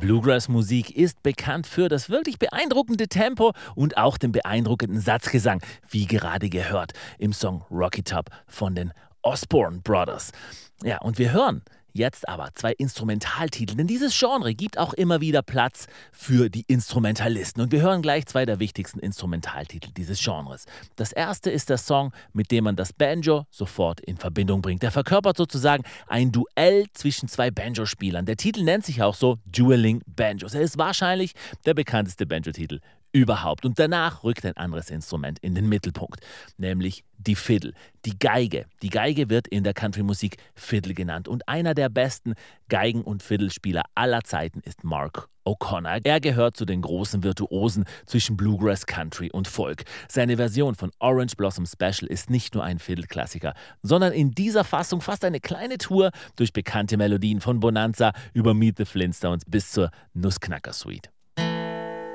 Bluegrass-Musik ist bekannt für das wirklich beeindruckende Tempo und auch den beeindruckenden Satzgesang, wie gerade gehört im Song Rocky Top von den Osborne Brothers. Ja, und wir hören jetzt aber zwei Instrumentaltitel, denn dieses Genre gibt auch immer wieder Platz für die Instrumentalisten. Und wir hören gleich zwei der wichtigsten Instrumentaltitel dieses Genres. Das erste ist der Song, mit dem man das Banjo sofort in Verbindung bringt. Der verkörpert sozusagen ein Duell zwischen zwei Banjo-Spielern. Der Titel nennt sich auch so Dueling Banjos. Er ist wahrscheinlich der bekannteste Banjo-Titel überhaupt. Und danach rückt ein anderes Instrument in den Mittelpunkt, nämlich die Fiddle, die Geige. Die Geige wird in der Country-Musik Fiddle genannt. Und einer der besten Geigen- und Fiddlespieler aller Zeiten ist Mark O'Connor. Er gehört zu den großen Virtuosen zwischen Bluegrass, Country und Folk. Seine Version von Orange Blossom Special ist nicht nur ein Fiddle-Klassiker, sondern in dieser Fassung fast eine kleine Tour durch bekannte Melodien von Bonanza über Meet the Flintstones bis zur Nussknacker Suite.